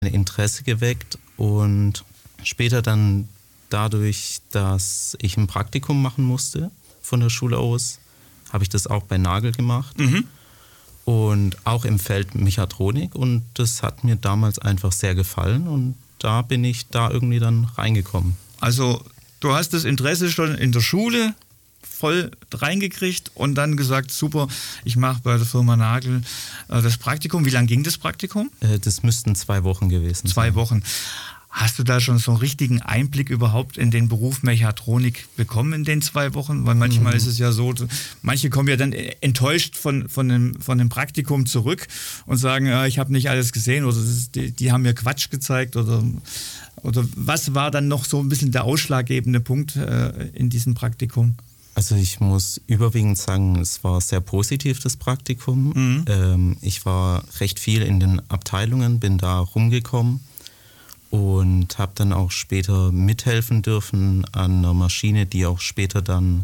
ein Interesse geweckt und später dann dadurch, dass ich ein Praktikum machen musste von der Schule aus, habe ich das auch bei Nagel gemacht und auch im Feld Mechatronik und das hat mir damals einfach sehr gefallen und da bin ich da irgendwie dann reingekommen. Also du hast das Interesse schon in der Schule voll reingekriegt und dann gesagt, super, ich mache bei der Firma Nagel das Praktikum. Wie lange ging das Praktikum? Das müssten 2 Wochen gewesen sein. 2 Wochen. Hast du da schon so einen richtigen Einblick überhaupt in den Beruf Mechatronik bekommen in den 2 Wochen? Weil manchmal ist es ja so, manche kommen ja dann enttäuscht von dem Praktikum zurück und sagen, ja, ich habe nicht alles gesehen oder die haben mir Quatsch gezeigt oder was war dann noch so ein bisschen der ausschlaggebende Punkt in diesem Praktikum? Also ich muss überwiegend sagen, es war sehr positiv, das Praktikum. Ich war recht viel in den Abteilungen, bin da rumgekommen und habe dann auch später mithelfen dürfen an einer Maschine, die auch später dann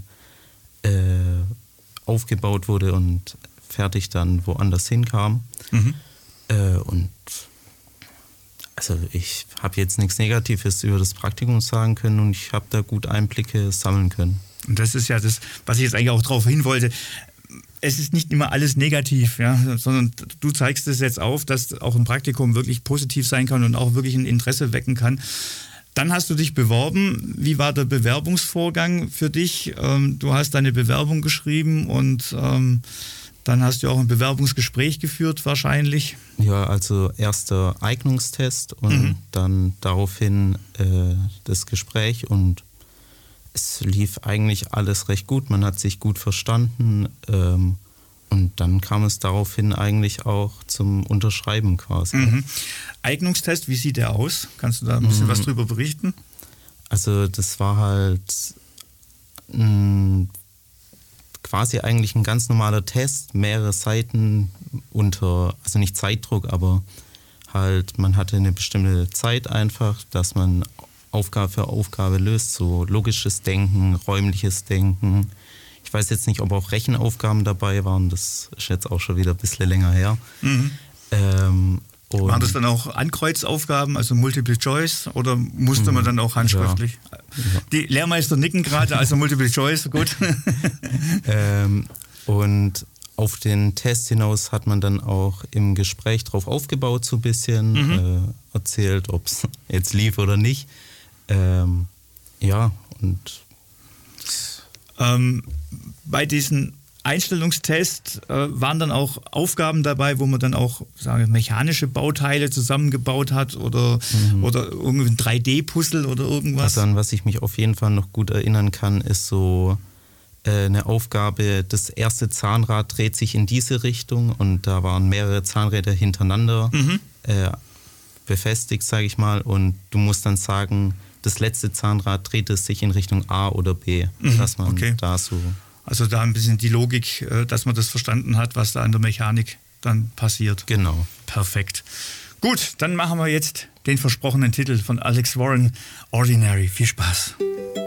aufgebaut wurde und fertig dann woanders hinkam. Und also ich habe jetzt nichts Negatives über das Praktikum sagen können und ich habe da gut Einblicke sammeln können. Und das ist ja das, was ich jetzt eigentlich auch drauf hin wollte. Es ist nicht immer alles negativ, ja, sondern du zeigst es jetzt auf, dass auch ein Praktikum wirklich positiv sein kann und auch wirklich ein Interesse wecken kann. Dann hast du dich beworben. Wie war der Bewerbungsvorgang für dich? Du hast deine Bewerbung geschrieben und dann hast du auch ein Bewerbungsgespräch geführt wahrscheinlich. Ja, also erster Eignungstest und dann daraufhin das Gespräch und es lief eigentlich alles recht gut, man hat sich gut verstanden und dann kam es daraufhin eigentlich auch zum Unterschreiben quasi. Eignungstest, wie sieht der aus? Kannst du da ein bisschen was drüber berichten? Also das war halt quasi eigentlich ein ganz normaler Test, mehrere Seiten also nicht Zeitdruck, aber halt man hatte eine bestimmte Zeit einfach, dass man Aufgabe für Aufgabe löst, so logisches Denken, räumliches Denken. Ich weiß jetzt nicht, ob auch Rechenaufgaben dabei waren, das ist jetzt auch schon wieder ein bisschen länger her. Waren das dann auch Ankreuzaufgaben, also Multiple Choice, oder musste man dann auch handschriftlich? Ja. Die Lehrmeister nicken gerade, also Multiple Choice, gut. Und auf den Test hinaus hat man dann auch im Gespräch drauf aufgebaut, so ein bisschen erzählt, ob es jetzt lief oder nicht. Ja, und bei diesen Einstellungstest waren dann auch Aufgaben dabei, wo man dann auch mechanische Bauteile zusammengebaut hat oder irgendwie ein 3D-Puzzle oder irgendwas? Also an was ich mich auf jeden Fall noch gut erinnern kann, ist so eine Aufgabe, das erste Zahnrad dreht sich in diese Richtung und da waren mehrere Zahnräder hintereinander befestigt, sage ich mal, und du musst dann sagen, das letzte Zahnrad dreht es sich in Richtung A oder B, dass man da so... Also da ein bisschen die Logik, dass man das verstanden hat, was da in der Mechanik dann passiert. Genau. Perfekt. Gut, dann machen wir jetzt den versprochenen Titel von Alex Warren, Ordinary. Viel Spaß.